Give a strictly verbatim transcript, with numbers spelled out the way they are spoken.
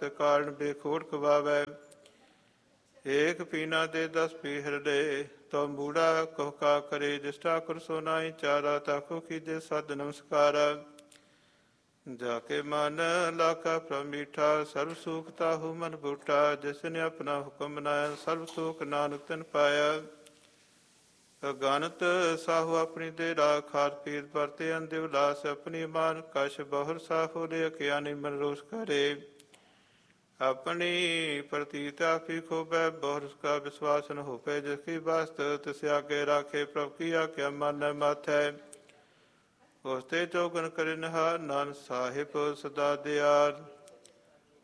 ਮਸਤ ਕਾਰਨ ਬੇਖੋੜ ਕਵਾਵੈ। ਏਕ ਪੀਨਾ ਦੇ ਦਸ ਪੀ ਹਿਰਦੇ ਤੋ ਮੂੜਾ ਕਹੁ ਕਾ ਕਰੇ। ਜਿਸ ਠਾਕੁਰ ਸੋ ਨਾਹੀ ਚਾਰਾ ਤਾਕੋ ਕੀਜੇ ਸਦ ਨਮਸਕਾਰ। ਜਾ ਕੇ ਮਨ ਲਾਖਾ ਪ੍ਰਭ ਮੀਠਾ ਸਰਬ ਸੁਖ ਤਾਹੂ ਮਨ ਬੂਟਾ। ਜਿਸ ਨੇ ਆਪਣਾ ਹੁਕਮ ਮਨਾਇਆ ਸਰਬ ਸੁਖ ਨਾਨਕ ਤਨ ਪਾਇਆ। ਗਾਨਤ ਸਾਹੂ ਆਪਣੀ ਦੇ ਰਾਖ ਖਾਰ ਪੀਰ ਵਰਤੇ ਅੰਦੇ ਉਲਾਸ। ਆਪਣੀ ਮਾਨ ਕਸ਼ ਬਹੁਰ ਸਾਹੂ ਦੇ ਅਕਿਆਨੀ ਮਨ ਰੋਸ ਕਰੇ। ਆਪਣੀ ਪ੍ਰਤੀਤ ਆਪੀ ਖੋਬੈ ਬਹੁਰ ਕਾ ਵਿਸ਼ਵਾਸ ਨ ਹੋਪੈ। ਜਿਸ ਕੀ ਵਸਤ ਤਿਸ ਆਗੇ ਰਾਖੇ ਪ੍ਰਭ ਕੀ ਆਗਿਆ ਮਾਨੈ ਮਾਥੈ। ਉਸ ਤੇ ਚੌਗਨ ਕਰੇ ਨਿਹਾਰ ਨਾਨਕ ਸਾਹਿਬ ਸਦਾ ਦਿਆਲ।